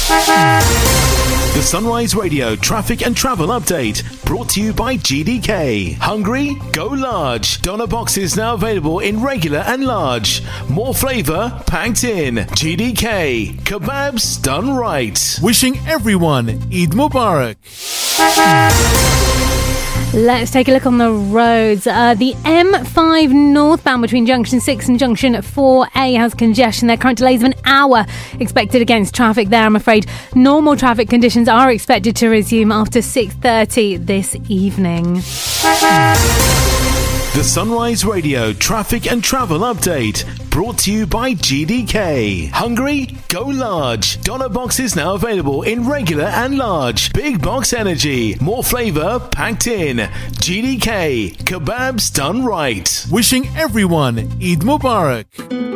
The Sunrise Radio traffic and travel update brought to you by GDK. Hungry? Go large. Doner boxes now available in regular and large. More flavour packed in. GDK. Kebabs done right. Wishing everyone Eid Mubarak. Let's take a look on the roads. The M5 northbound between Junction 6 and Junction 4A has congestion. There are current delays of an hour expected against traffic there, I'm afraid. Normal traffic conditions are expected to resume after 6:30 this evening. The Sunrise Radio traffic and travel update brought to you by GDK. Hungry? Go large. Doner boxes now available in regular and large. Big box energy. More flavour packed in. GDK. Kebabs done right. Wishing everyone Eid Mubarak.